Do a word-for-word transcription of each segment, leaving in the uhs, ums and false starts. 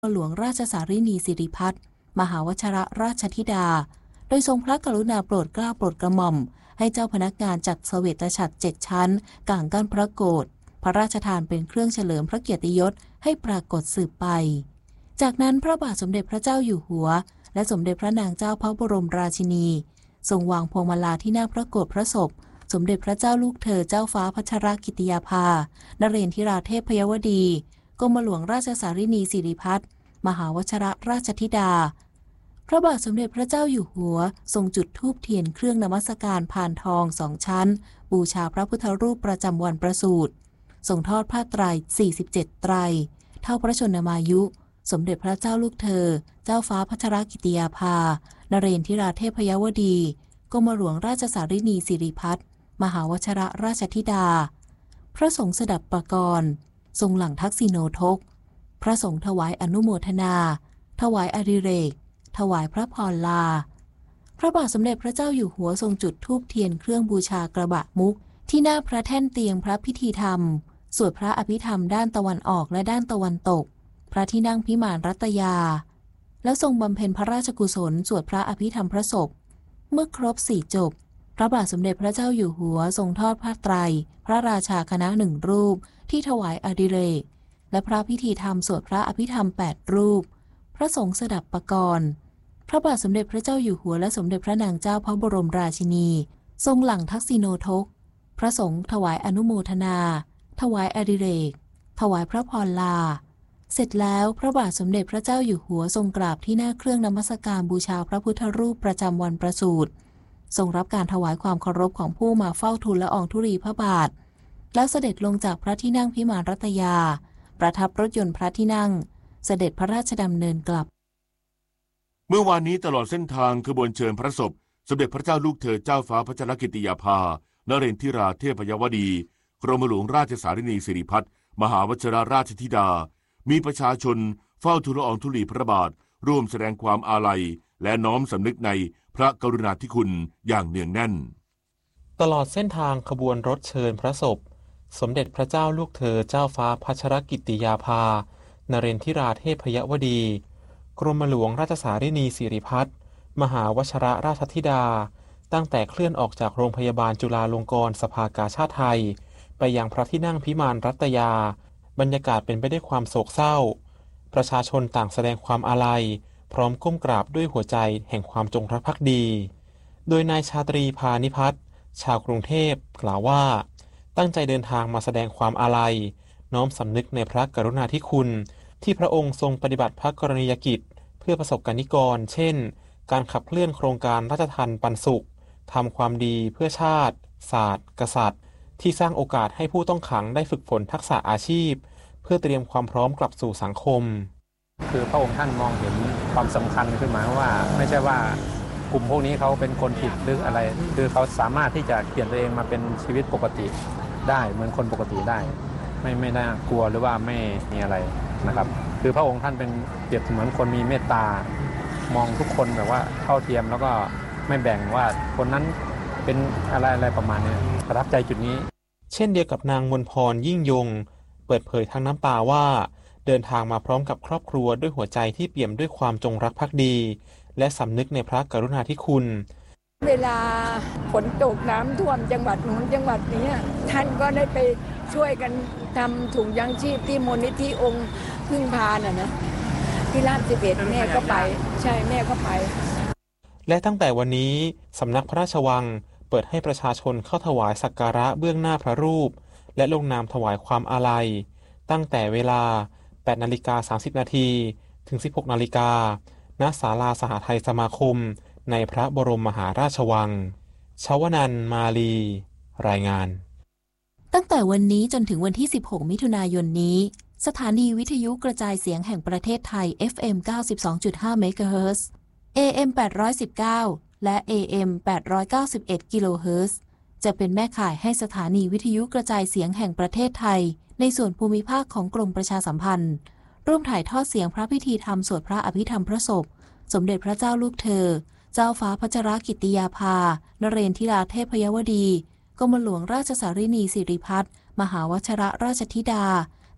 หลวงราชสารินีสิริพัฒน์มหาวชิรราชธิดาโดยทรงพระกรุณาโปรดเกล้าโปรดกระหม่อมให้เจ้าพนักงานจัดเสวตฉัตรเจ็ดชั้นก่างก้านพระโกฐพระราชทานเป็นเครื่องเฉลิมพระเกียรติยศให้ปรากฏสืบไปจากนั้นพระบาทสมเด็จพระเจ้าอยู่หัวและสมเด็จพระนางเจ้าพระบรมราชินีทรงวางพวงมาลาที่หน้าพระโกฐพระศพสมเด็จพระเจ้าลูกเธอเจ้าฟ้าพัชรกิติยาภานเรนทิราเทพพยวดีกรมหลวงราชสารินีสิริพัฒน์มหาวชิรราชธิดาพระบาทสมเด็จพระเจ้าอยู่หัวทรงจุดธูปเทียนเครื่องนมัสการพานทองสองชั้นบูชาพระพุทธรูปประจำวันประสูติทรงทอดผ้าไตรสี่สิบเจ็ดไตรเท่าพระชนมายุสมเด็จพระเจ้าลูกเธอเจ้าฟ้าพัชรกิติยาภานเรนทิราเทพพยวดีกรมหลวงราชสารินีสิริพัฒน์มหาวชิรราชธิดาพระสงฆ์สดับปกรณ์ทรงหลั่งทักษิโนทกพระสงฆ์ถวายอนุโมทนาถวายอดิเรกถวายพระพรลาพระบาทสมเด็จพระเจ้าอยู่หัวทรงจุดธูปเทียนเครื่องบูชากระบะมุกที่หน้าพระแท่นเตียงพระพิธีธรรมสวดพระอภิธรรมด้านตะวันออกและด้านตะวันตกพระที่นั่งพิมานรัตยาแล้วทรงบำเพ็ญพระราชกุศลสวดพระอภิธรรมพระศพเมื่อครบสี่จบพระบาทสมเด็จพระเจ้าอยู่หัวทรงทอดผ้าไตรพระราชาคณะหนึ่งรูปที่ถวายอดิเรกและพระพิธีธรรมสวดพระอภิธรรมแปดรูปพระสงฆ์สดับปกรณ์พระบาทสมเด็จพระเจ้าอยู่หัวและสมเด็จพระนางเจ้าพระบรมราชินีทรงหลั่งทักษิโนทกพระสงฆ์ถวายอนุโมทนาถวายอดิเรกถวายพระพรลาเสร็จแล้วพระบาทสมเด็จพระเจ้าอยู่หัวทรงกราบที่หน้าเครื่องนมัสการบูชาพระพุทธรูปประจำวันประสูติทรงรับการถวายความเคารพของผู้มาเฝ้าทูลละอองธุลีพระบาทแล้วเสด็จลงจากพระที่นั่งพิมานรัตยาประทับรถยนต์พระที่นั่งเสด็จพระราชดำเนินกลับเมื่อวานนี้ตลอดเส้นทางขบวนเชิญพระศพสมเด็จพระเจ้าลูกเธอเจ้าฟ้าพัชรกิติยาภานเรนทิราเทพพยวดีกรมหลวงราชสารินีสิริพัฒน์มหาวชิรราชธิดามีประชาชนเฝ้าทูลละอองธุลีพระบาทร่วมแสดงความอาลัยและน้อมสำนึกในพระกรุณาธิคุณอย่างเนืองแน่นตลอดเส้นทางขบวนรถเชิญพระศพสมเด็จพระเจ้าลูกเธอเจ้าฟ้าพัชรกิติยาภานเรนทิราเทพพยวดีกรมหลวงราชสารินีสิริพัฒน์มหาวชิรราชธิดาตั้งแต่เคลื่อนออกจากโรงพยาบาลจุฬาลงกรณ์สภากาชาดไทยไปยังพระที่นั่งพิมานรัตยาบรรยากาศเป็นไปด้วยความโศกเศร้าประชาชนต่างแสดงความอาลัยพร้อมก้มกราบด้วยหัวใจแห่งความจงรักภักดีโดยนายชาตรีพานิพัฒน์ชาวกรุงเทพกล่าวว่าตั้งใจเดินทางมาแสดงความอาลัยน้อมสำนึกในพระกรุณาธิคุณที่พระองค์ทรงปฏิบัติพระกรณียกิจเพื่อประสบกนิกรเช่นการขับเคลื่อนโครงการราชทัณฑ์ปันสุขทำความดีเพื่อชาติศาสตร์กษัตริย์ที่สร้างโอกาสให้ผู้ต้องขังได้ฝึกฝนทักษะอาชีพเพื่อเตรียมความพร้อมกลับสู่สังคมคือพระองค์ท่านมองเห็นความสำคัญขึ้นมาว่าไม่ใช่ว่ากลุ่มพวกนี้เขาเป็นคนผิดหรืออะไรคือเขาสามารถที่จะเปลี่ยนตัวเองมาเป็นชีวิตปกติได้เหมือนคนปกติได้ไม่ไม่น่ากลัวหรือว่าไม่มีอะไรนะครับคือพระองค์ท่านเป็นเปรียบเหมือนคนมีเมตตามองทุกคนแบบว่าเท่าเทียมแล้วก็ไม่แบ่งว่าคนนั้นเป็นอะไรอะไรประมาณนี้ประทับใจจุดนี้เช่นเดียวกับนางมนพรยิ่งยงเปิดเผยทั้งน้ำตาว่าเดินทางมาพร้อมกับครอบครัวด้วยหัวใจที่เปี่ยมด้วยความจงรักภักดีและสำนึกในพระกรุณาธิคุณเวลาฝนตกน้ำท่วมจังหวัดนู้นจังหวัดนี้ท่านก็ได้ไปช่วยกันทำถุงยังชีพที่มูลนิธิองค์พึ่งพาน่ะนะที่ราชสิบเอ็ดแม่ก็ไปใช่แม่ก็ไปและตั้งแต่วันนี้สำนักพระราชวังเปิดให้ประชาชนเข้าถวายสักการะเบื้องหน้าพระรูปและลงนามถวายความอาลัยตั้งแต่เวลา แปดนาฬิกาสามสิบนาทีถึง สิบหกนาฬิกาณศาลาสหทัยสมาคมในพระบรมมหาราชวังชวนันท์มาลีรายงานตั้งแต่วันนี้จนถึงวันที่สิบหกมิถุนายนนี้สถานีวิทยุกระจายเสียงแห่งประเทศไทย เอฟ เอ็ม เก้าสิบสองจุดห้า เมกะเฮิรตซ์ เอ เอ็ม แปดร้อยสิบเก้า และ เอ เอ็ม แปดร้อยเก้าสิบเอ็ด กิโลเฮิรตซ์จะเป็นแม่ข่ายให้สถานีวิทยุกระจายเสียงแห่งประเทศไทยในส่วนภูมิภาคของกรมประชาสัมพันธ์ร่วมถ่ายทอดเสียงพระพิธีธรรมสวดพระอภิธรรมพระศพสมเด็จพระเจ้าลูกเธอเจ้าฟ้าพัชรกิติยาภานเรนทิราเทพพยวดีกรมหลวงราชสารินีสิริพัฒน์มหาวชิรราชธิดา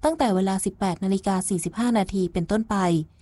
ตั้งแต่เวลา สิบแปดนาฬิกาสี่สิบห้านาทีเป็นต้นไป